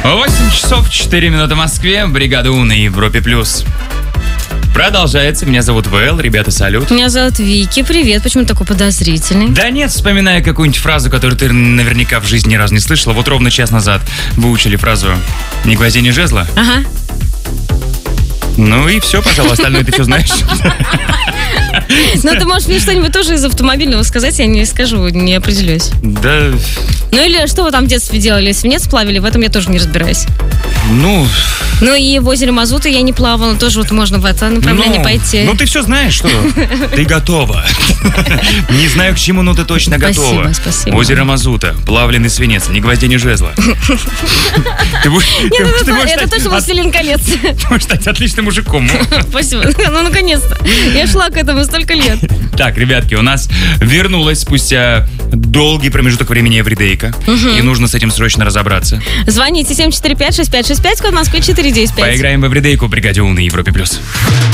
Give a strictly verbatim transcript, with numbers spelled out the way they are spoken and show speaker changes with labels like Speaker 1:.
Speaker 1: восемь часов четыре минуты в Москве. Бригада У на Европе плюс. Продолжается. Меня зовут ВЛ. Ребята, салют.
Speaker 2: Меня зовут Вики. Привет. Почему ты такой подозрительный?
Speaker 1: Да нет, вспоминая какую-нибудь фразу, которую ты наверняка в жизни ни разу не слышала. Вот ровно час назад выучили фразу «ни гвоздей, ни жезла».
Speaker 2: Ага.
Speaker 1: Ну и все, пожалуй, остальное ты что знаешь?
Speaker 2: Ну, ты можешь мне что-нибудь тоже из автомобильного сказать, я не скажу, не определюсь.
Speaker 1: Да...
Speaker 2: Ну или что вы там в детстве делали? Свинец плавили, в этом я тоже не разбираюсь.
Speaker 1: Ну...
Speaker 2: Ну и в озере Мазута я не плавала, тоже вот можно в это направление
Speaker 1: ну,
Speaker 2: пойти.
Speaker 1: Ну ты все знаешь, что? Ты готова. Не знаю к чему, но ты точно готова.
Speaker 2: Спасибо, спасибо.
Speaker 1: Озеро Мазута, плавленый свинец, ни гвоздей, ни жезла.
Speaker 2: Нет, это точно «Властелин колец».
Speaker 1: Ты можешь стать отличным мужиком.
Speaker 2: Спасибо. Ну, наконец-то. Я шла к этому столько лет.
Speaker 1: Так, ребятки, у нас вернулась спустя долгий промежуток времени эвридейка. И нужно с этим срочно разобраться.
Speaker 2: Звоните семь четыре пять шесть пять шесть пять, код Москвы четыре девять пять.
Speaker 1: Поиграем в эвридейку в бригаде У на Европе плюс.